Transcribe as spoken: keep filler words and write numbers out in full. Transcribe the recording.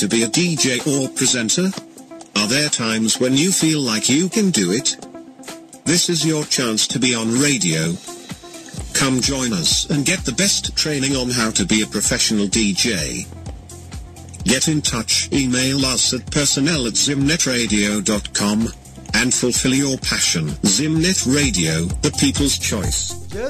to be a D J or presenter? Are there times when you feel like you can do it? This is your chance to be on radio. Come join us and get the best training on how to be a professional D J. Get in touch, email us at personnel at zimnetradio dot com and fulfill your passion. Zimnet Radio, the people's choice. Just